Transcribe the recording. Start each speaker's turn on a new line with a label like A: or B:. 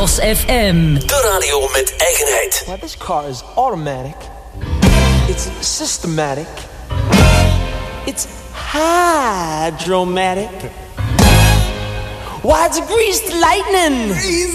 A: Boss FM.
B: De radio met eigenheid.
C: Well, this car is automatic. It's systematic. It's hydromatic. Why, it's greased lightning.